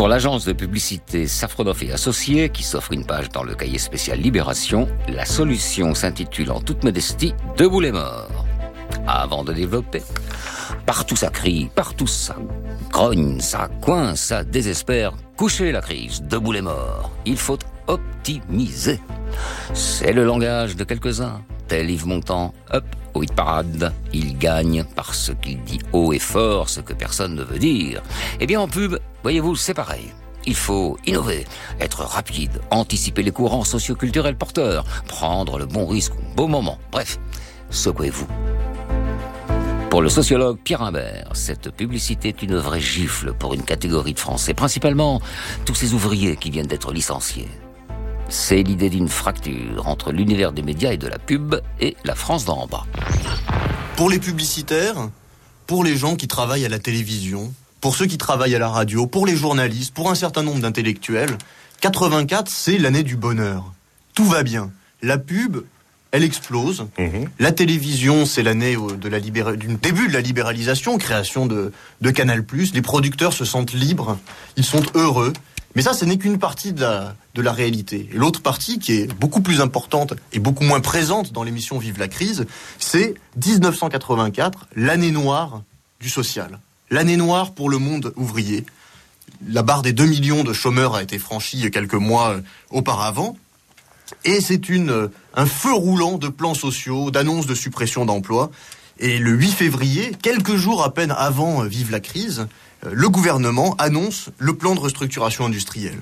Pour l'agence de publicité Safronov et Associés, qui s'offre une page dans le cahier spécial Libération, la solution s'intitule en toute modestie « Debout les morts ». Avant de développer, partout ça crie, partout ça grogne, ça coince, ça désespère. Couchez la crise, debout les morts. Il faut optimiser. C'est le langage de quelques-uns. Tel Yves Montand, hop, au hit parade, il gagne parce qu'il dit haut et fort ce que personne ne veut dire. Eh bien en pub, voyez-vous, c'est pareil. Il faut innover, être rapide, anticiper les courants socio-culturels porteurs, prendre le bon risque au bon moment. Bref, secouez-vous. Pour le sociologue Pierre Imbert, cette publicité est une vraie gifle pour une catégorie de Français, principalement tous ces ouvriers qui viennent d'être licenciés. C'est l'idée d'une fracture entre l'univers des médias et de la pub et la France d'en bas. Pour les publicitaires, pour les gens qui travaillent à la télévision, pour ceux qui travaillent à la radio, pour les journalistes, pour un certain nombre d'intellectuels, 84, c'est l'année du bonheur. Tout va bien. La pub, elle explose. La télévision, c'est l'année du début de la libéralisation, création de Canal+. Les producteurs se sentent libres, ils sont heureux. Mais ça, ce n'est qu'une partie de la réalité. Et l'autre partie, qui est beaucoup plus importante et beaucoup moins présente dans l'émission Vive la crise, c'est 1984, l'année noire du social. L'année noire pour le monde ouvrier. La barre des 2 millions de chômeurs a été franchie quelques mois auparavant. Et c'est un feu roulant de plans sociaux, d'annonces de suppression d'emplois. Et le 8 février, quelques jours à peine avant Vive la crise, le gouvernement annonce le plan de restructuration industrielle.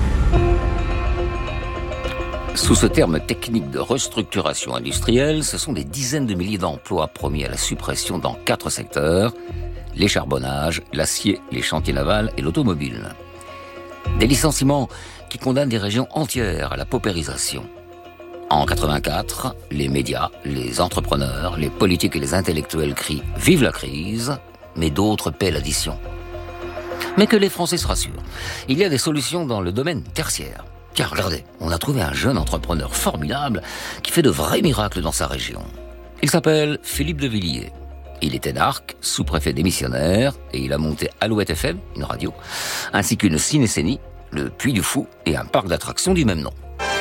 Sous ce terme technique de restructuration industrielle, ce sont des dizaines de milliers d'emplois promis à la suppression dans 4 secteurs, les charbonnages, l'acier, les chantiers navals et l'automobile. Des licenciements qui condamnent des régions entières à la paupérisation. En 84, les médias, les entrepreneurs, les politiques et les intellectuels crient « Vive la crise !» mais d'autres paient l'addition. Mais que les Français se rassurent, il y a des solutions dans le domaine tertiaire. Car regardez, on a trouvé un jeune entrepreneur formidable qui fait de vrais miracles dans sa région. Il s'appelle Philippe de Villiers. Il était d'Arc, sous-préfet démissionnaire, et il a monté Alouette FM, une radio, ainsi qu'une cinécénie, le Puy du Fou et un parc d'attractions du même nom.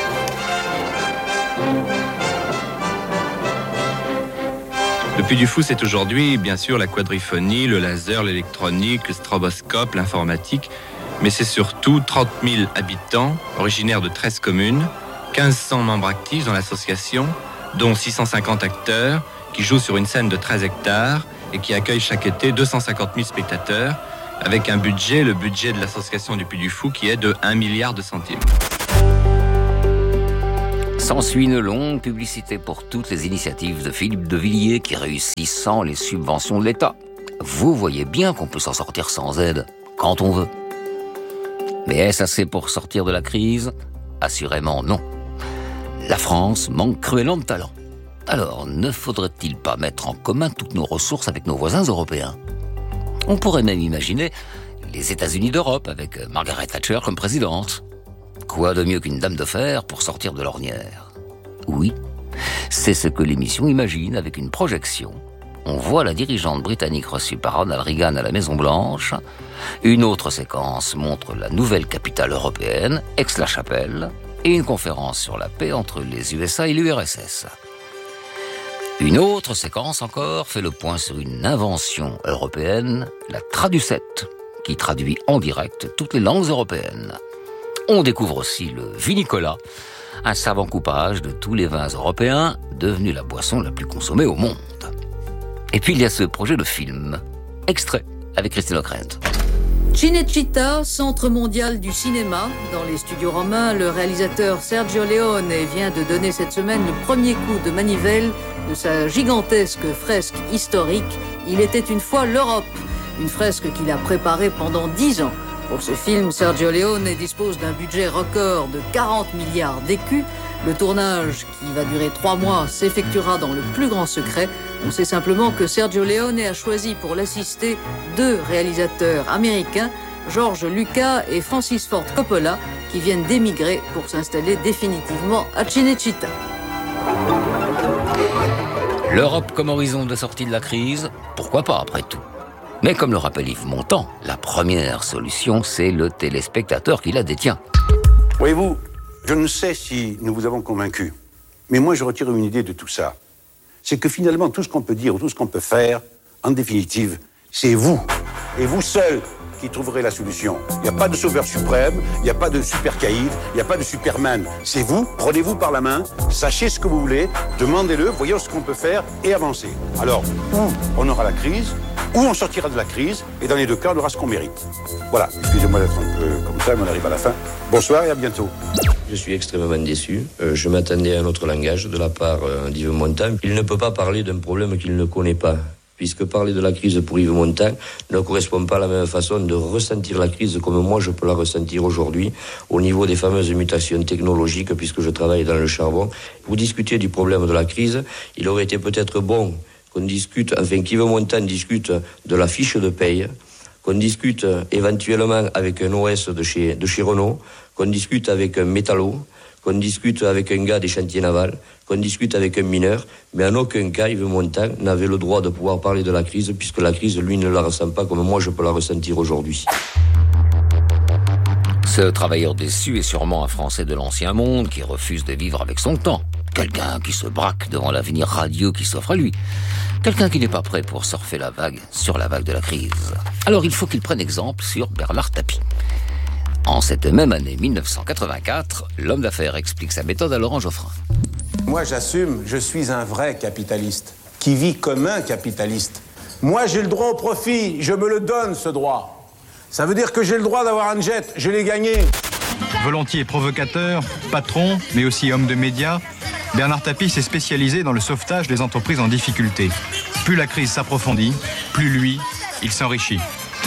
Le Puy du Fou, c'est aujourd'hui, bien sûr, la quadriphonie, le laser, l'électronique, le stroboscope, l'informatique, mais c'est surtout 30 000 habitants, originaires de 13 communes, 1500 membres actifs dans l'association, dont 650 acteurs, qui jouent sur une scène de 13 hectares et qui accueillent chaque été 250 000 spectateurs, avec un budget, le budget de l'association du Puy du Fou, qui est de 1 milliard de centimes. S'ensuit une longue publicité pour toutes les initiatives de Philippe de Villiers qui réussissent sans les subventions de l'État. Vous voyez bien qu'on peut s'en sortir sans aide, quand on veut. Mais est-ce assez pour sortir de la crise ? Assurément non. La France manque cruellement de talent. Alors, ne faudrait-il pas mettre en commun toutes nos ressources avec nos voisins européens ? On pourrait même imaginer les États-Unis d'Europe avec Margaret Thatcher comme présidente. Quoi de mieux qu'une dame de fer pour sortir de l'ornière ? Oui, c'est ce que l'émission imagine avec une projection. On voit la dirigeante britannique reçue par Ronald Reagan à la Maison-Blanche. Une autre séquence montre la nouvelle capitale européenne, Aix-la-Chapelle, et une conférence sur la paix entre les USA et l'URSS. Une autre séquence encore fait le point sur une invention européenne, la Traducette, qui traduit en direct toutes les langues européennes. On découvre aussi le vinicola, un savant coupage de tous les vins européens, devenu la boisson la plus consommée au monde. Et puis il y a ce projet de film, Extrait, avec Christine O'Krent. Cinecittà, centre mondial du cinéma. Dans les studios romains, le réalisateur Sergio Leone vient de donner cette semaine le premier coup de manivelle de sa gigantesque fresque historique « Il était une fois l'Europe », une fresque qu'il a préparée pendant 10 ans. Pour ce film, Sergio Leone dispose d'un budget record de 40 milliards d'écus. Le tournage, qui va durer 3 mois, s'effectuera dans le plus grand secret. On sait simplement que Sergio Leone a choisi pour l'assister 2 réalisateurs américains, George Lucas et Francis Ford Coppola, qui viennent d'émigrer pour s'installer définitivement à Cinecittà. L'Europe comme horizon de sortie de la crise, pourquoi pas après tout ? Mais comme le rappelle Yves Montand, la première solution, c'est le téléspectateur qui la détient. Voyez-vous, je ne sais si nous vous avons convaincu, mais moi je retire une idée de tout ça. C'est que finalement, tout ce qu'on peut dire ou tout ce qu'on peut faire, en définitive, c'est vous, et vous seul, qui trouverez la solution. Il n'y a pas de sauveur suprême, il n'y a pas de super caïd, il n'y a pas de Superman. C'est vous, prenez-vous par la main, sachez ce que vous voulez, demandez-le, voyons ce qu'on peut faire et avancez. Alors, ou on aura la crise, ou on sortira de la crise, et dans les deux cas, on aura ce qu'on mérite. Voilà, excusez-moi d'être un peu comme ça, mais on arrive à la fin. Bonsoir et à bientôt. Je suis extrêmement déçu. Je m'attendais à un autre langage de la part d'Yves Montand. Il ne peut pas parler d'un problème qu'il ne connaît pas, puisque parler de la crise pour Yves Montand ne correspond pas à la même façon de ressentir la crise comme moi je peux la ressentir aujourd'hui au niveau des fameuses mutations technologiques, puisque je travaille dans le charbon. Vous discutiez du problème de la crise, il aurait été peut-être bon qu'on discute, enfin qu'Yves Montand discute de la fiche de paye, qu'on discute éventuellement avec un OS de chez Renault, qu'on discute avec un métallo, qu'on discute avec un gars des chantiers navals, qu'on discute avec un mineur, mais en aucun cas, Yves Montand n'avait le droit de pouvoir parler de la crise, puisque la crise, lui, ne la ressent pas comme moi je peux la ressentir aujourd'hui. Ce travailleur déçu est sûrement un Français de l'ancien monde qui refuse de vivre avec son temps. Quelqu'un qui se braque devant l'avenir radieux qui s'offre à lui. Quelqu'un qui n'est pas prêt pour surfer sur la vague de la crise. Alors il faut qu'il prenne exemple sur Bernard Tapie. En cette même année 1984, l'homme d'affaires explique sa méthode à Laurent Geoffrin. Moi j'assume, je suis un vrai capitaliste, qui vit comme un capitaliste. Moi j'ai le droit au profit, je me le donne ce droit. Ça veut dire que j'ai le droit d'avoir un jet, je l'ai gagné. Volontiers provocateur, patron, mais aussi homme de médias, Bernard Tapie s'est spécialisé dans le sauvetage des entreprises en difficulté. Plus la crise s'approfondit, plus lui, il s'enrichit.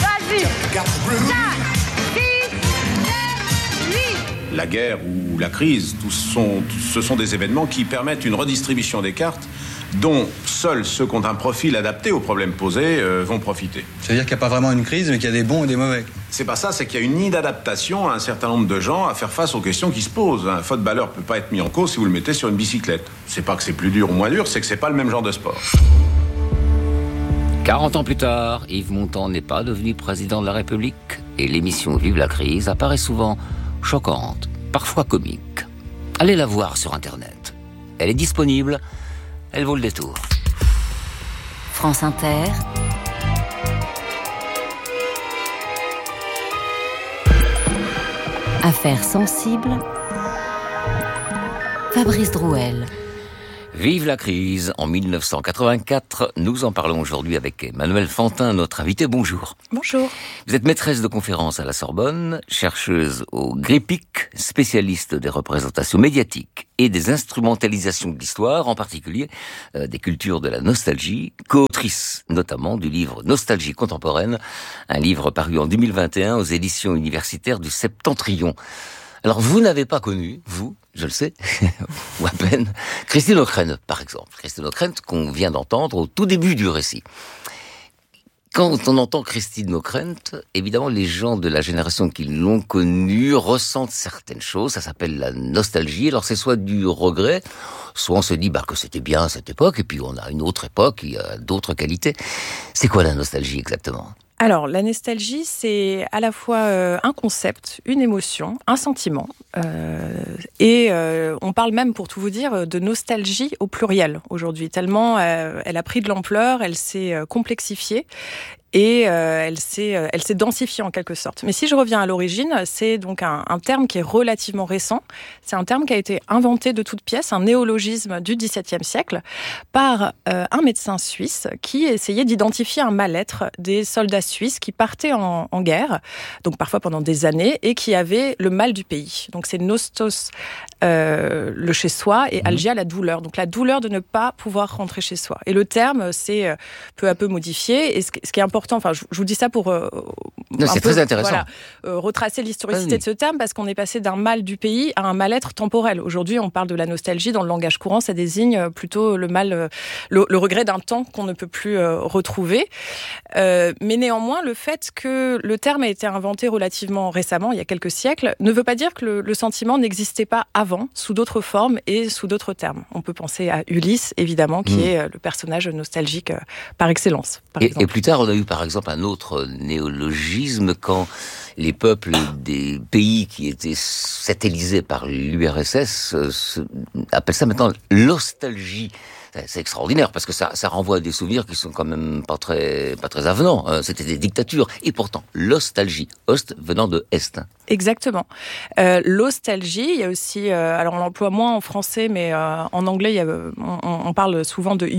La guerre ou la crise, ce sont des événements qui permettent une redistribution des cartes dont seuls ceux qui ont un profil adapté aux problèmes posés vont profiter. Ça veut dire qu'il n'y a pas vraiment une crise, mais qu'il y a des bons et des mauvais. C'est pas ça, c'est qu'il y a une inadaptation à un certain nombre de gens à faire face aux questions qui se posent. Un footballeur peut pas être mis en cause si vous le mettez sur une bicyclette. C'est pas que c'est plus dur ou moins dur, c'est que c'est pas le même genre de sport. 40 ans plus tard, Yves Montand n'est pas devenu président de la République et l'émission Vive la crise apparaît souvent choquante, parfois comique. Allez la voir sur Internet. Elle est disponible, elle vaut le détour. France Inter. Affaires sensibles. Fabrice Drouel. Vive la crise en 1984. Nous en parlons aujourd'hui avec Emmanuelle Fantin, notre invitée. Bonjour. Bonjour. Vous êtes maîtresse de conférences à la Sorbonne, chercheuse au GRIPIC, spécialiste des représentations médiatiques et des instrumentalisations de l'histoire, en particulier des cultures de la nostalgie, co-autrice notamment du livre Nostalgie contemporaine, un livre paru en 2021 aux éditions universitaires du Septentrion. Alors, vous n'avez pas connu, vous, je le sais, ou à peine, Christine Ockrent, par exemple. Christine Ockrent, qu'on vient d'entendre au tout début du récit. Quand on entend Christine Ockrent, évidemment, les gens de la génération qui l'ont connue ressentent certaines choses. Ça s'appelle la nostalgie. Alors, c'est soit du regret, soit on se dit que c'était bien à cette époque, et puis on a une autre époque qui a d'autres qualités. C'est quoi la nostalgie exactement ? Alors, la nostalgie, c'est à la fois un concept, une émotion, un sentiment. Et on parle même, pour tout vous dire, de nostalgie au pluriel aujourd'hui. Tellement elle a pris de l'ampleur, elle s'est complexifiée. Et elle s'est densifiée en quelque sorte. Mais si je reviens à l'origine, c'est donc un terme qui est relativement récent. C'est un terme qui a été inventé de toutes pièces, un néologisme du XVIIe siècle, par un médecin suisse qui essayait d'identifier un mal-être des soldats suisses qui partaient en guerre, donc parfois pendant des années, et qui avaient le mal du pays. Donc c'est nostos, le chez-soi, et algia, la douleur. Donc la douleur de ne pas pouvoir rentrer chez soi. Et le terme s'est peu à peu modifié. Et ce qui est important, enfin, je vous dis ça pour c'est très intéressant. Voilà, retracer l'historicité de ce terme, parce qu'on est passé d'un mal du pays à un mal-être temporel. Aujourd'hui, on parle de la nostalgie dans le langage courant, ça désigne plutôt le mal, le regret d'un temps qu'on ne peut plus retrouver. Mais néanmoins, le fait que le terme a été inventé relativement récemment, il y a quelques siècles, ne veut pas dire que le sentiment n'existait pas avant, sous d'autres formes et sous d'autres termes. On peut penser à Ulysse, évidemment, qui est le personnage nostalgique par excellence. Et plus tard, on a eu par exemple un autre néologisme quand les peuples des pays qui étaient satellisés par l'URSS appellent ça maintenant l'ostalgie. C'est extraordinaire parce que ça renvoie à des souvenirs qui sont quand même pas très avenants. C'était des dictatures et pourtant l'ostalgie, ost venant de est. Exactement. L'ostalgie, il y a aussi, alors on l'emploie moins en français, mais en anglais, on parle souvent de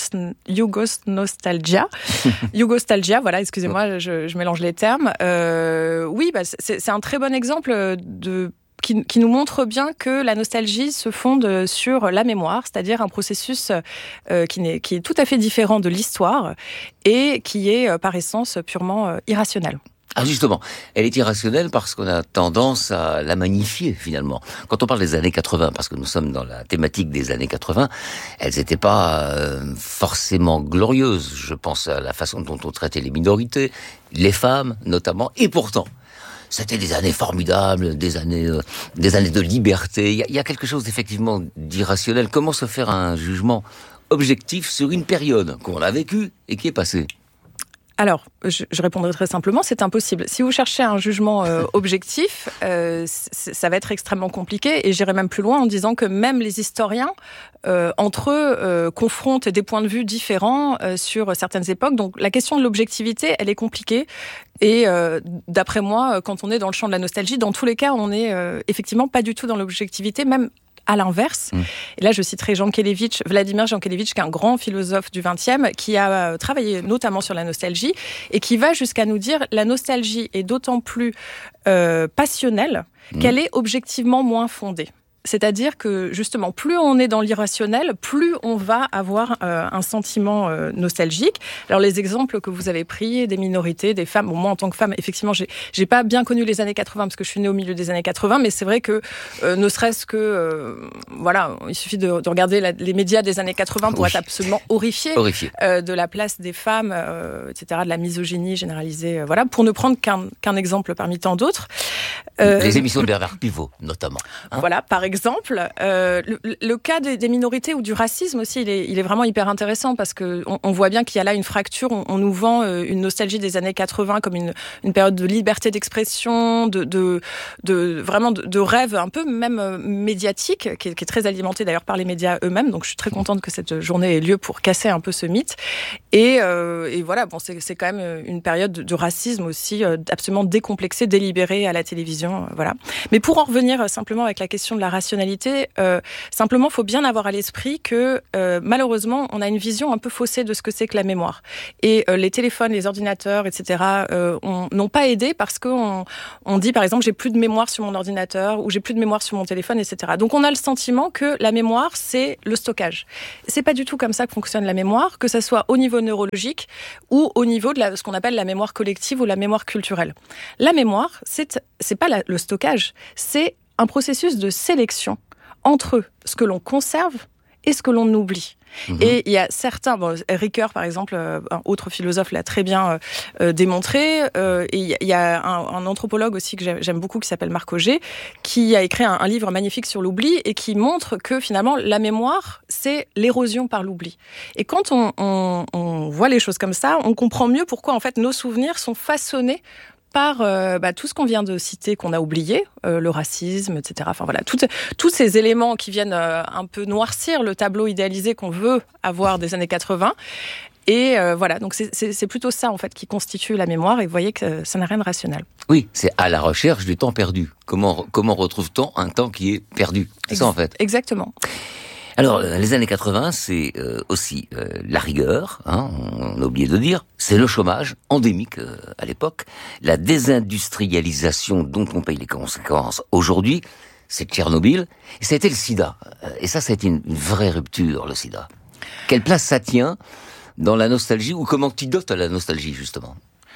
Jugosnostalgia. Jugostalgia, voilà, excusez-moi, je mélange les termes. Oui, c'est un très bon exemple qui nous montre bien que la nostalgie se fonde sur la mémoire, c'est-à-dire un processus qui est tout à fait différent de l'histoire et qui est par essence purement irrationnel. Ah justement, elle est irrationnelle parce qu'on a tendance à la magnifier finalement. Quand on parle des années 80, parce que nous sommes dans la thématique des années 80, elles n'étaient pas forcément glorieuses. Je pense à la façon dont on traitait les minorités, les femmes notamment, et pourtant c'était des années formidables, des années de liberté. Il y a quelque chose effectivement d'irrationnel. Comment se faire un jugement objectif sur une période qu'on a vécue et qui est passée ? Alors, je répondrai très simplement, c'est impossible. Si vous cherchez un jugement objectif, ça va être extrêmement compliqué. Et j'irai même plus loin en disant que même les historiens, entre eux, confrontent des points de vue différents sur certaines époques. Donc la question de l'objectivité, elle est compliquée. Et d'après moi, quand on est dans le champ de la nostalgie, dans tous les cas, on n'est effectivement pas du tout dans l'objectivité, même à l'inverse. Et là, je citerai Vladimir Jankélévitch, qui est un grand philosophe du XXe, qui a travaillé notamment sur la nostalgie et qui va jusqu'à nous dire la nostalgie est d'autant plus passionnelle qu'elle est objectivement moins fondée. C'est-à-dire que, justement, plus on est dans l'irrationnel, plus on va avoir un sentiment nostalgique. Alors, les exemples que vous avez pris, des minorités, des femmes, bon, moi, en tant que femme, effectivement, j'ai pas bien connu les années 80, parce que je suis née au milieu des années 80, mais c'est vrai que, ne serait-ce que, voilà, il suffit de regarder les médias des années 80 pour être absolument horrifié. De la place des femmes, etc., de la misogynie généralisée, voilà, pour ne prendre qu'un exemple parmi tant d'autres. Les émissions de Bernard Pivot, notamment. Voilà, par exemple, le cas des minorités ou du racisme aussi, il est vraiment hyper intéressant parce que on voit bien qu'il y a là une fracture. On nous vend une nostalgie des années 80 comme une période de liberté d'expression, vraiment de rêve un peu même médiatique, qui est très alimenté d'ailleurs par les médias eux-mêmes. Donc je suis très contente que cette journée ait lieu pour casser un peu ce mythe. Et voilà, bon, c'est quand même une période de racisme aussi absolument décomplexée, délibérée à la télévision, voilà. Mais pour en revenir simplement avec la question de la rationalité, simplement, faut bien avoir à l'esprit que malheureusement, on a une vision un peu faussée de ce que c'est que la mémoire. Et les téléphones, les ordinateurs, etc., n'ont pas aidé parce qu'on dit, par exemple, j'ai plus de mémoire sur mon ordinateur ou j'ai plus de mémoire sur mon téléphone, etc. Donc, on a le sentiment que la mémoire, c'est le stockage. C'est pas du tout comme ça que fonctionne la mémoire, que ça soit au niveau neurologique ou au niveau de ce qu'on appelle la mémoire collective ou la mémoire culturelle. La mémoire, c'est pas le stockage, c'est un processus de sélection entre ce que l'on conserve et ce que l'on oublie. Et il y a certains, Ricoeur par exemple, un autre philosophe l'a très bien démontré, et il y a un anthropologue aussi que j'aime beaucoup qui s'appelle Marc Auger, qui a écrit un livre magnifique sur l'oubli et qui montre que finalement la mémoire c'est l'érosion par l'oubli. Et quand on voit les choses comme ça, on comprend mieux pourquoi en fait nos souvenirs sont façonnés par tout ce qu'on vient de citer, qu'on a oublié, le racisme, etc. Enfin voilà, tous ces éléments qui viennent un peu noircir le tableau idéalisé qu'on veut avoir des années 80. Et voilà, donc c'est plutôt ça en fait qui constitue la mémoire. Et vous voyez que ça n'a rien de rationnel. Oui, c'est à la recherche du temps perdu. Comment retrouve-t-on un temps qui est perdu ? C'est ça en fait. Exactement. Alors, les années 80, c'est aussi la rigueur, on a oublié de dire, c'est le chômage endémique à l'époque, la désindustrialisation dont on paye les conséquences aujourd'hui, c'est Tchernobyl, et ça a été le sida. Et ça a été une vraie rupture, le sida. Quelle place ça tient dans la nostalgie, ou comme antidote à la nostalgie, justement ?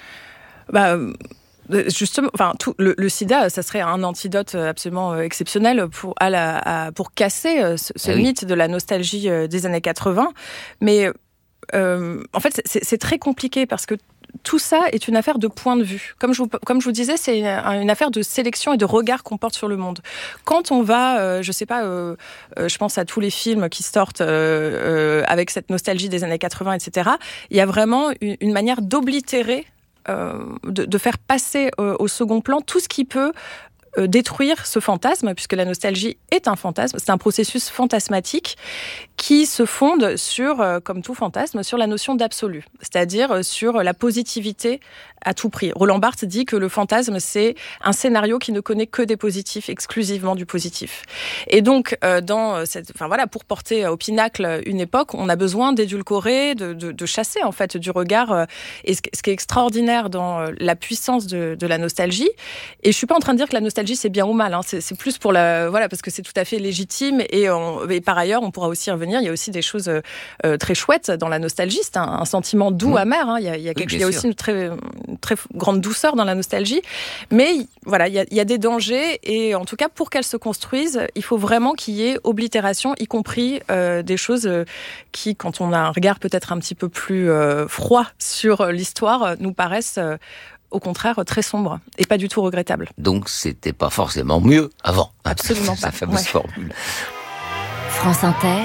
Justement, le sida, ça serait un antidote absolument exceptionnel pour casser ce mythe de la nostalgie des années 80. Mais en fait, c'est très compliqué parce que tout ça est une affaire de point de vue. Comme je vous disais, c'est une affaire de sélection et de regard qu'on porte sur le monde. Quand on va, je pense à tous les films qui sortent avec cette nostalgie des années 80, etc., il y a vraiment une manière d'oblitérer, de faire passer au second plan tout ce qui peut détruire ce fantasme, puisque la nostalgie est un fantasme, c'est un processus fantasmatique qui se fonde sur, comme tout fantasme, sur la notion d'absolu, c'est-à-dire sur la positivité à tout prix. Roland Barthes dit que le fantasme, c'est un scénario qui ne connaît que des positifs, exclusivement du positif. Et donc, pour porter au pinacle une époque, on a besoin d'édulcorer, de chasser en fait du regard. Et ce qui est extraordinaire dans la puissance de la nostalgie, et je suis pas en train de dire que la nostalgie c'est bien ou mal, hein, c'est plus pour parce que c'est tout à fait légitime et par ailleurs on pourra aussi y revenir. Il y a aussi des choses très chouettes dans la nostalgie. C'est un sentiment doux, amer. Hein. Il y a aussi une très grande douceur dans la nostalgie. Mais voilà, il y a des dangers et en tout cas, pour qu'elle se construise, il faut vraiment qu'il y ait oblitération, y compris des choses qui, quand on a un regard peut-être un petit peu plus froid sur l'histoire, nous paraissent au contraire très sombres et pas du tout regrettables. Donc, c'était pas forcément mieux avant. Absolument pas. Sa fameuse formule. France Inter.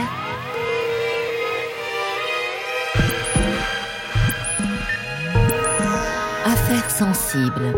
Affaires sensibles.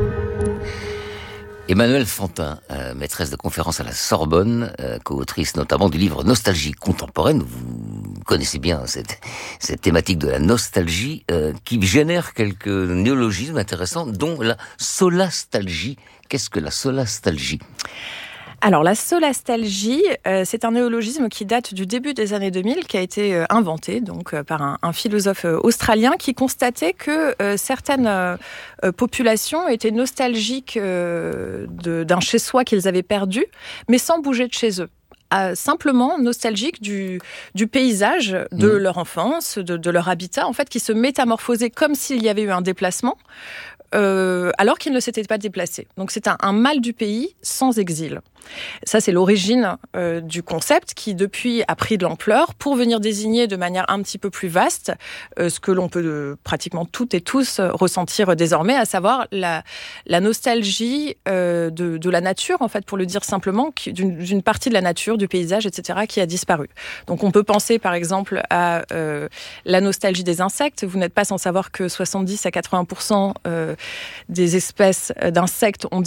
Emmanuelle Fantin, maîtresse de conférences à la Sorbonne, co-autrice notamment du livre Nostalgie contemporaine. Vous connaissez bien cette thématique de la nostalgie qui génère quelques néologismes intéressants, dont la solastalgie. Qu'est-ce que la solastalgie ? Alors, la solastalgie, c'est un néologisme qui date du début des années 2000, qui a été inventé donc par un philosophe australien qui constatait que certaines populations étaient nostalgiques d'un chez-soi qu'ils avaient perdu, mais sans bouger de chez eux. Simplement nostalgiques du paysage de leur enfance, de leur habitat, en fait, qui se métamorphosait comme s'il y avait eu un déplacement, alors qu'ils ne s'étaient pas déplacés. Donc c'est un mal du pays sans exil. Ça, c'est l'origine du concept qui, depuis, a pris de l'ampleur pour venir désigner de manière un petit peu plus vaste ce que l'on peut pratiquement toutes et tous ressentir désormais, à savoir la nostalgie de la nature, en fait, pour le dire simplement, d'une partie de la nature, du paysage, etc., qui a disparu. Donc on peut penser, par exemple, à la nostalgie des insectes. Vous n'êtes pas sans savoir que 70 à 80% des espèces d'insectes ont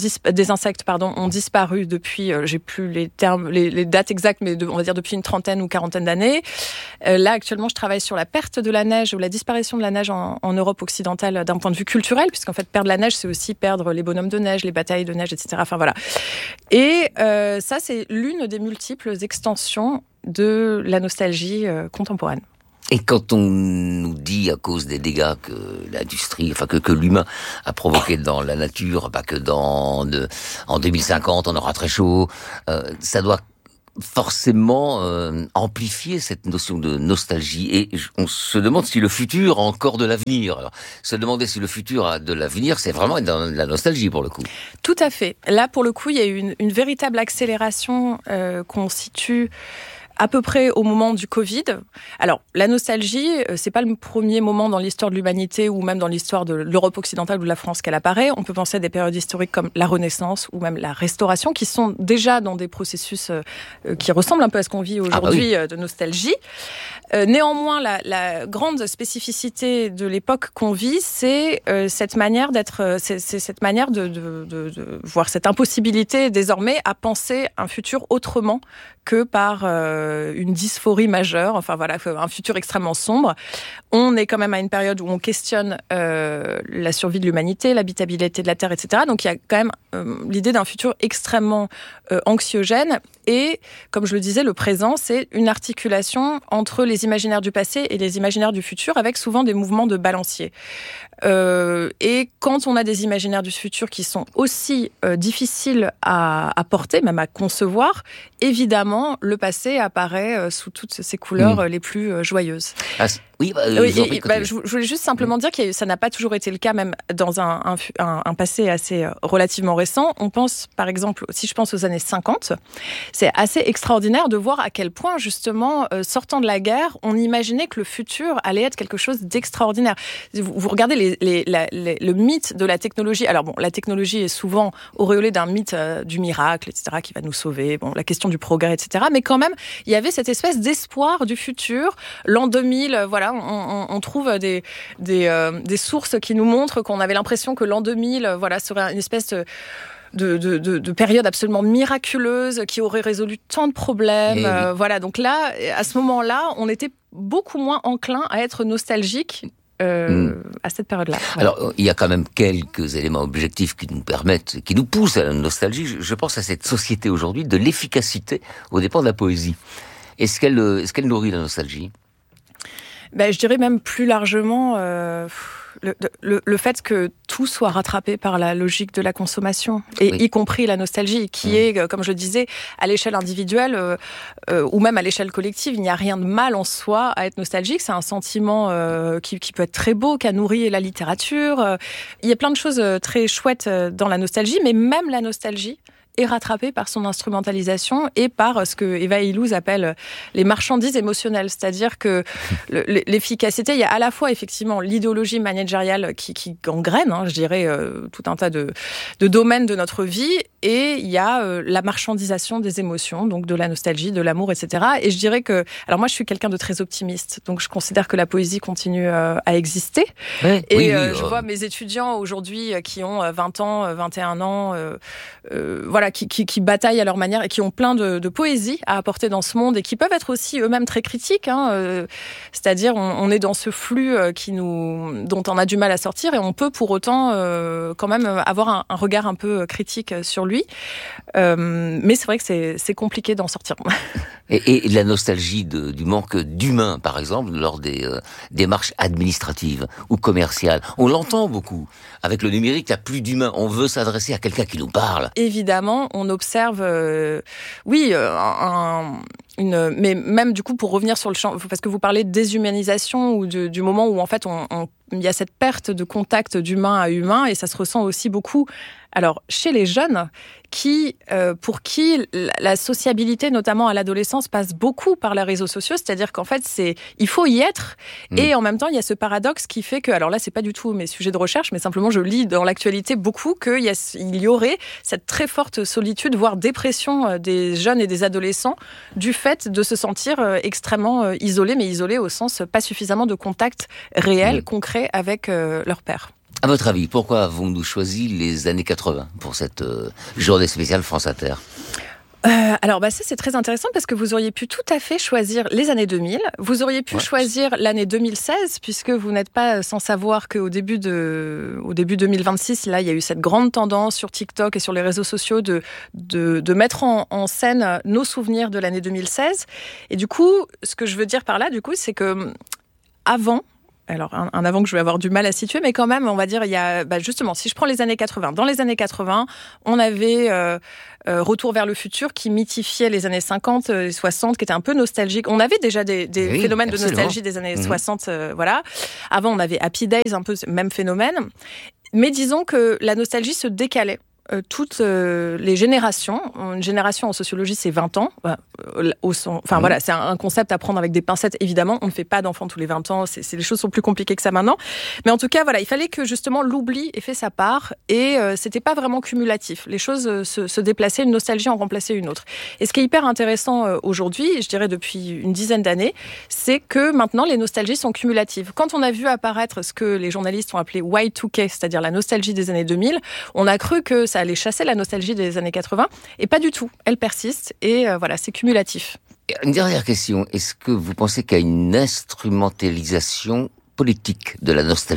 disparu depuis, j'ai plus les termes, les dates exactes, mais on va dire depuis une trentaine ou quarantaine d'années. Là, actuellement, je travaille sur la perte de la neige ou la disparition de la neige en Europe occidentale d'un point de vue culturel, puisqu'en fait, perdre la neige, c'est aussi perdre les bonhommes de neige, les batailles de neige, etc. Enfin, voilà. Et ça, c'est l'une des multiples extensions de la nostalgie contemporaine. Et quand on nous dit, à cause des dégâts que l'industrie, que l'humain a provoqué dans la nature, en 2050 on aura très chaud, ça doit forcément amplifier cette notion de nostalgie. Et on se demande si le futur a encore de l'avenir. Alors, se demander si le futur a de l'avenir, c'est vraiment dans la nostalgie pour le coup. Tout à fait. Là, pour le coup, il y a eu une véritable accélération qu'on situe à peu près au moment du Covid. Alors, la nostalgie, c'est pas le premier moment dans l'histoire de l'humanité ou même dans l'histoire de l'Europe occidentale ou de la France qu'elle apparaît. On peut penser à des périodes historiques comme la Renaissance ou même la Restauration, qui sont déjà dans des processus qui ressemblent un peu à ce qu'on vit aujourd'hui de nostalgie. Néanmoins, la grande spécificité de l'époque qu'on vit, c'est cette manière d'être, c'est cette manière de voir cette impossibilité désormais à penser un futur autrement que par une dysphorie majeure, enfin voilà, un futur extrêmement sombre. On est quand même à une période où on questionne la survie de l'humanité, l'habitabilité de la Terre, etc. Donc il y a quand même l'idée d'un futur extrêmement anxiogène. Et, comme je le disais, le présent, c'est une articulation entre les imaginaires du passé et les imaginaires du futur, avec souvent des mouvements de balancier. Et quand on a des imaginaires du futur qui sont aussi difficiles à porter, même à concevoir, évidemment, le passé apparaît sous toutes ses couleurs les plus joyeuses. Je voulais juste simplement dire que ça n'a pas toujours été le cas, même dans un passé assez relativement récent. On pense, par exemple, si je pense aux années 50, c'est assez extraordinaire de voir à quel point, justement, sortant de la guerre, on imaginait que le futur allait être quelque chose d'extraordinaire. Vous regardez le mythe de la technologie. Alors bon, la technologie est souvent auréolée d'un mythe du miracle, etc., qui va nous sauver. Bon, la question du progrès, etc. Mais quand même, il y avait cette espèce d'espoir du futur. L'an 2000, voilà. On trouve des sources qui nous montrent qu'on avait l'impression que l'an 2000, serait une espèce de période absolument miraculeuse qui aurait résolu tant de problèmes. Donc là, à ce moment-là, on était beaucoup moins enclin à être nostalgique à cette période-là. Voilà. Alors, il y a quand même quelques éléments objectifs qui nous poussent à la nostalgie. Je pense à cette société aujourd'hui de l'efficacité aux dépens de la poésie. Est-ce qu'elle nourrit la nostalgie ? Je dirais même plus largement le fait que tout soit rattrapé par la logique de la consommation, et y compris la nostalgie, qui est, comme je le disais, à l'échelle individuelle ou même à l'échelle collective. Il n'y a rien de mal en soi à être nostalgique. C'est un sentiment qui peut être très beau, qui a nourri la littérature. Il y a plein de choses très chouettes dans la nostalgie, mais même la nostalgie est rattrapée par son instrumentalisation et par ce que Eva Illouz appelle les marchandises émotionnelles. C'est-à-dire que l'efficacité, il y a à la fois effectivement l'idéologie managériale qui gangrène, je dirais, tout un tas de domaines de notre vie, et il y a la marchandisation des émotions, donc de la nostalgie, de l'amour, etc. Et je dirais que... Alors moi, je suis quelqu'un de très optimiste, donc je considère que la poésie continue à exister. Je vois mes étudiants aujourd'hui qui ont 20 ans, 21 ans, qui bataillent à leur manière et qui ont plein de poésie à apporter dans ce monde, et qui peuvent être aussi eux-mêmes très critiques. C'est-à-dire, on est dans ce flux dont on a du mal à sortir, et on peut pour autant quand même avoir un regard un peu critique sur lui. Mais c'est vrai que c'est compliqué d'en sortir. Et la nostalgie du manque d'humain, par exemple, lors des démarches administratives ou commerciales. On l'entend beaucoup. Avec le numérique, il n'y a plus d'humain. On veut s'adresser à quelqu'un qui nous parle. Évidemment, on observe, mais même du coup, pour revenir sur le champ, parce que vous parlez de déshumanisation ou du moment où en fait il y a cette perte de contact d'humain à humain, et ça se ressent aussi beaucoup. Alors, chez les jeunes, pour qui la sociabilité, notamment à l'adolescence, passe beaucoup par les réseaux sociaux, c'est-à-dire qu'en fait, il faut y être, et en même temps, il y a ce paradoxe qui fait que, alors là, c'est pas du tout mes sujets de recherche, mais simplement, je lis dans l'actualité beaucoup qu'il y aurait cette très forte solitude, voire dépression des jeunes et des adolescents, du fait de se sentir extrêmement isolés, mais isolés au sens pas suffisamment de contact réel, concret avec leur père. À votre avis, pourquoi avons-nous choisi les années 80 pour cette journée spéciale France Inter ? Alors ça c'est très intéressant, parce que vous auriez pu tout à fait choisir les années 2000, vous auriez pu choisir l'année 2016, puisque vous n'êtes pas sans savoir qu'au début 2026, là il y a eu cette grande tendance sur TikTok et sur les réseaux sociaux de mettre en scène nos souvenirs de l'année 2016. Et du coup, ce que je veux dire par là, du coup, c'est que avant... Alors, un avant que je vais avoir du mal à situer, mais quand même, on va dire, il y a, justement, si je prends les années 80, dans les années 80, on avait Retour vers le futur qui mythifiait les années 50 et 60, qui était un peu nostalgique. On avait déjà des phénomènes de nostalgie des années 60, voilà. Avant, on avait Happy Days, un peu même phénomène. Mais disons que la nostalgie se décalait. Toutes les générations. Une génération en sociologie, c'est 20 ans. Voilà, c'est un concept à prendre avec des pincettes, évidemment. On ne fait pas d'enfants tous les 20 ans. Les choses sont plus compliquées que ça maintenant. Mais en tout cas, voilà, il fallait que justement l'oubli ait fait sa part, et c'était pas vraiment cumulatif. Les choses se déplaçaient, une nostalgie en remplaçait une autre. Et ce qui est hyper intéressant aujourd'hui, je dirais depuis une dizaine d'années, c'est que maintenant les nostalgies sont cumulatives. Quand on a vu apparaître ce que les journalistes ont appelé Y2K, c'est-à-dire la nostalgie des années 2000, on a cru que ça allait chasser la nostalgie des années 80, et pas du tout. Elle persiste, et voilà, c'est cumulatif. Une dernière question. Est-ce que vous pensez qu'il y a une instrumentalisation politique de la nostalgie ?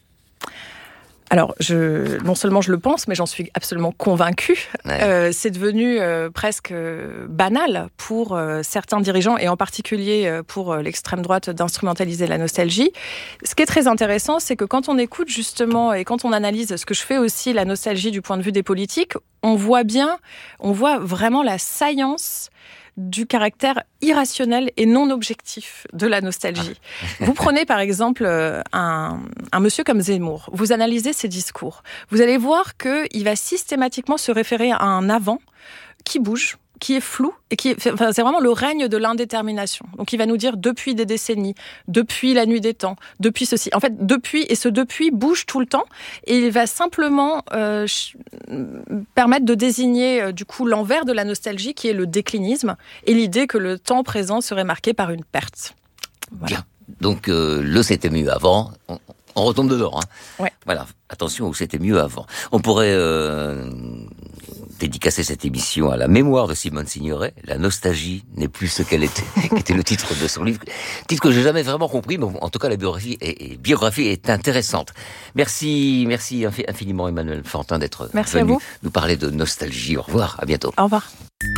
Alors, non seulement je le pense, mais j'en suis absolument convaincue. C'est devenu presque banal pour certains dirigeants, et en particulier pour l'extrême droite, d'instrumentaliser la nostalgie. Ce qui est très intéressant, c'est que quand on écoute justement, et quand on analyse ce que je fais aussi, la nostalgie du point de vue des politiques, on voit vraiment la saillance du caractère irrationnel et non objectif de la nostalgie. Vous prenez par exemple un monsieur comme Zemmour, vous analysez ses discours, vous allez voir qu'il va systématiquement se référer à un avant qui bouge, qui est flou, et c'est vraiment le règne de l'indétermination. Donc il va nous dire depuis des décennies, depuis la nuit des temps, depuis ceci. En fait, depuis bouge tout le temps, et il va simplement permettre de désigner du coup l'envers de la nostalgie, qui est le déclinisme, et l'idée que le temps présent serait marqué par une perte. Voilà. Bien. Donc le c'était mieux avant, on retombe dedans. Ouais. Voilà, attention, c'était mieux avant. On pourrait dédicacer cette émission à la mémoire de Simone Signoret. La nostalgie n'est plus ce qu'elle était, qui était le titre de son livre. Titre que j'ai jamais vraiment compris, mais en tout cas la biographie est intéressante. Merci infiniment Emmanuelle Fantin d'être venu nous parler de nostalgie. Au revoir, à bientôt. Au revoir.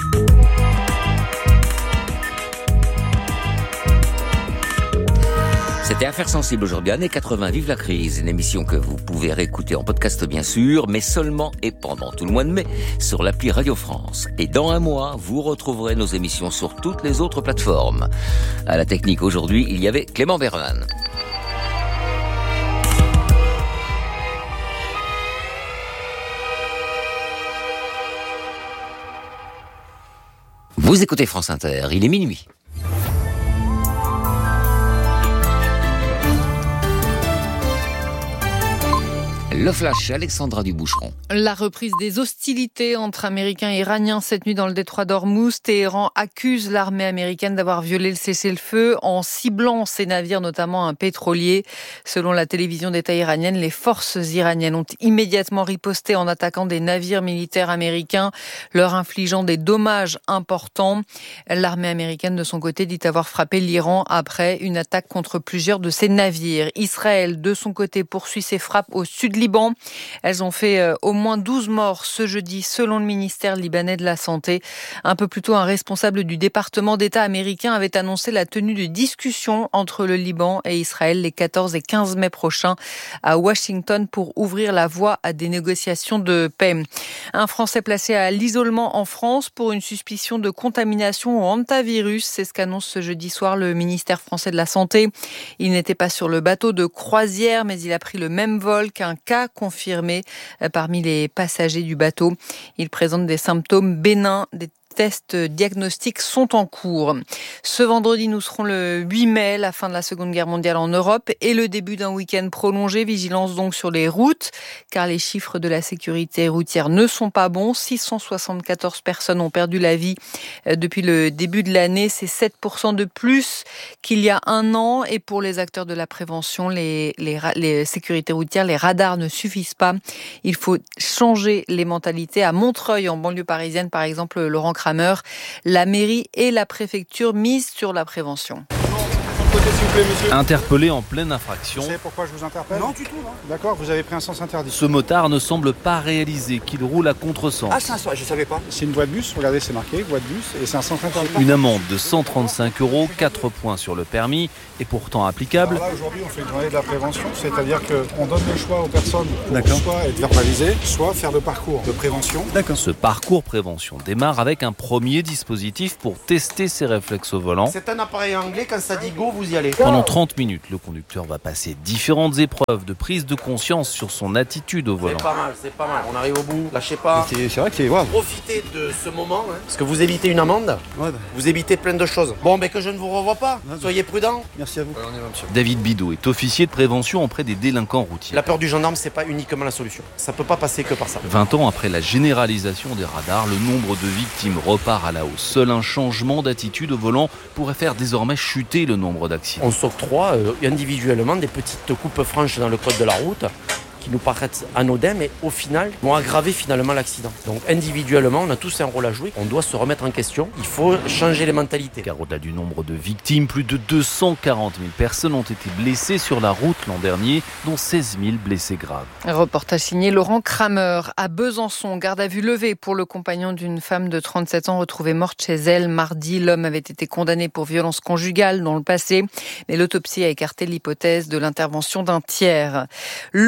C'était Affaires sensibles aujourd'hui, années 80, vive la crise, une émission que vous pouvez réécouter en podcast bien sûr, mais seulement et pendant tout le mois de mai sur l'appli Radio France. Et dans un mois, vous retrouverez nos émissions sur toutes les autres plateformes. À la technique aujourd'hui, il y avait Clément Berman. Vous écoutez France Inter, il est minuit. Le flash, Alexandra Duboucheron. La reprise des hostilités entre Américains et Iraniens cette nuit dans le détroit d'Ormuz. Téhéran accuse l'armée américaine d'avoir violé le cessez-le-feu en ciblant ses navires, notamment un pétrolier. Selon la télévision d'État iranienne, les forces iraniennes ont immédiatement riposté en attaquant des navires militaires américains, leur infligeant des dommages importants. L'armée américaine, de son côté, dit avoir frappé l'Iran après une attaque contre plusieurs de ses navires. Israël, de son côté, poursuit ses frappes au sud Liban. Elles ont fait au moins 12 morts ce jeudi, selon le ministère libanais de la Santé. Un peu plus tôt, un responsable du département d'État américain avait annoncé la tenue de discussions entre le Liban et Israël les 14 et 15 mai prochains à Washington pour ouvrir la voie à des négociations de paix. Un Français placé à l'isolement en France pour une suspicion de contamination au hantavirus. C'est ce qu'annonce ce jeudi soir le ministère français de la Santé. Il n'était pas sur le bateau de croisière, mais il a pris le même vol qu'un cas confirmé parmi les passagers du bateau. Il présente des symptômes bénins. Des tests diagnostiques sont en cours. Ce vendredi, nous serons le 8 mai, la fin de la Seconde Guerre mondiale en Europe et le début d'un week-end prolongé. Vigilance donc sur les routes, car les chiffres de la sécurité routière ne sont pas bons. 674 personnes ont perdu la vie depuis le début de l'année. C'est 7% de plus qu'il y a un an. Et pour les acteurs de la prévention, les sécurités routières, les radars ne suffisent pas. Il faut changer les mentalités. À Montreuil, en banlieue parisienne, par exemple, Laurent Kramer, la mairie et la préfecture misent sur la prévention. Interpellé en pleine infraction. Vous savez pourquoi je vous interpelle ? Non, du tout. Non. D'accord, vous avez pris un sens interdit. Ce motard ne semble pas réaliser qu'il roule à contresens. Ah, c'est un sens, je savais pas. C'est une voie de bus, regardez, c'est marqué, voie de bus, et c'est un sens interdit. Une amende de 135 €, 4 points sur le permis, est pourtant applicable. Alors là, aujourd'hui, on fait une journée de la prévention, c'est-à-dire qu'on donne le choix aux personnes pour soit être verbalisées, soit faire le parcours de prévention. D'accord. Ce parcours prévention démarre avec un premier dispositif pour tester ses réflexes au volant. C'est un appareil anglais, quand ça dit go, vous y allez. Pendant 30 minutes, le conducteur va passer différentes épreuves de prise de conscience sur son attitude au volant. C'est pas mal, on arrive au bout, lâchez pas. C'est vrai que c'est grave. Profitez de ce moment, parce que vous évitez une amende, vous évitez plein de choses. Bon, que je ne vous revois pas, soyez prudents. Merci à vous. On y va, monsieur. David Bidot est officier de prévention auprès des délinquants routiers. La peur du gendarme, c'est pas uniquement la solution. Ça peut pas passer que par ça. 20 ans après la généralisation des radars, le nombre de victimes repart à la hausse. Seul un changement d'attitude au volant pourrait faire désormais chuter le nombre d'accidents. On s'octroie individuellement des petites coupes franches dans le code de la route qui nous paraissent anodins, mais au final vont aggraver finalement l'accident. Donc individuellement, on a tous un rôle à jouer. On doit se remettre en question. Il faut changer les mentalités. Car au-delà du nombre de victimes, plus de 240 000 personnes ont été blessées sur la route l'an dernier, dont 16 000 blessés graves. Reportage signé Laurent Kramer. À Besançon, garde à vue levée pour le compagnon d'une femme de 37 ans retrouvée morte chez elle. Mardi, l'homme avait été condamné pour violence conjugale dans le passé, mais l'autopsie a écarté l'hypothèse de l'intervention d'un tiers. Le football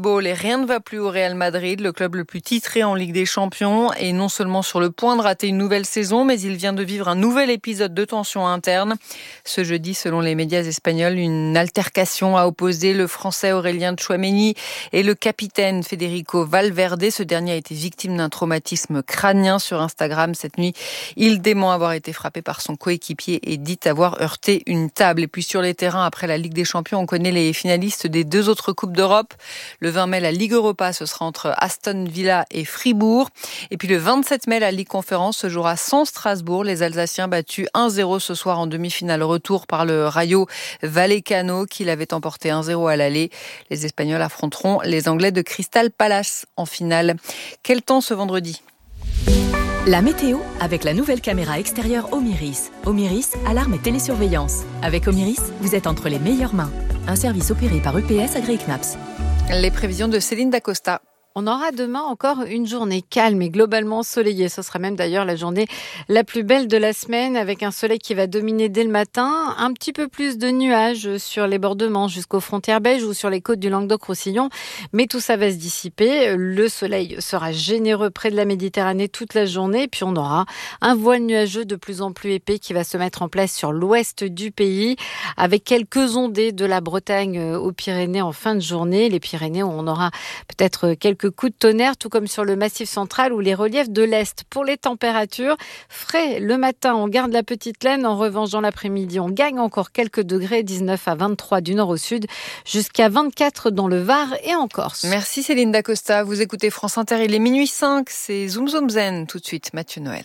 football et rien ne va plus au Real Madrid, le club le plus titré en Ligue des Champions est non seulement sur le point de rater une nouvelle saison, mais il vient de vivre un nouvel épisode de tension interne. Ce jeudi, selon les médias espagnols, une altercation a opposé le Français Aurélien Tchouaméni et le capitaine Federico Valverde. Ce dernier a été victime d'un traumatisme crânien. Sur Instagram cette nuit, il dément avoir été frappé par son coéquipier et dit avoir heurté une table. Et puis sur les terrains, après la Ligue des Champions, on connaît les finalistes des 2 autres Coupes d'Europe. Le 20 mai, la Ligue Europa, ce sera entre Aston Villa et Fribourg. Et puis le 27 mai, la Ligue Conférence se jouera sans Strasbourg. Les Alsaciens battus 1-0 ce soir en demi-finale retour par le Rayo Vallecano qui l'avait emporté 1-0 à l'aller. Les Espagnols affronteront les Anglais de Crystal Palace en finale. Quel temps ce vendredi ? La météo avec la nouvelle caméra extérieure Omiris. Omiris, alarme et télésurveillance. Avec Omiris, vous êtes entre les meilleures mains. Un service opéré par EPS agréé CNAPS. Les prévisions de Céline Dacosta. On aura demain encore une journée calme et globalement ensoleillée. Ce sera même d'ailleurs la journée la plus belle de la semaine avec un soleil qui va dominer dès le matin. Un petit peu plus de nuages sur les bords de Manche jusqu'aux frontières belges ou sur les côtes du Languedoc-Roussillon. Mais tout ça va se dissiper. Le soleil sera généreux près de la Méditerranée toute la journée. Puis on aura un voile nuageux de plus en plus épais qui va se mettre en place sur l'ouest du pays avec quelques ondées de la Bretagne aux Pyrénées en fin de journée. Les Pyrénées où on aura peut-être quelques coups de tonnerre, tout comme sur le Massif central ou les reliefs de l'Est. Pour les températures, frais le matin, on garde la petite laine. En revanche, dans l'après-midi, on gagne encore quelques degrés, 19 à 23 du nord au sud, jusqu'à 24 dans le Var et en Corse. Merci Céline Dacosta. Vous écoutez France Inter, il est minuit 5, c'est Zoom Zoom Zen. Tout de suite, Mathieu Noël.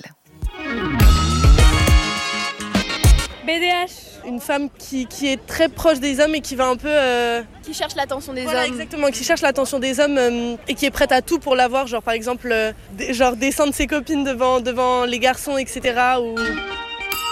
BDH, une femme qui est très proche des hommes et qui va un peu... Qui cherche l'attention des voilà, hommes. Exactement, qui cherche l'attention des hommes et qui est prête à tout pour l'avoir. Genre par exemple, descendre ses copines devant les garçons, etc. Ou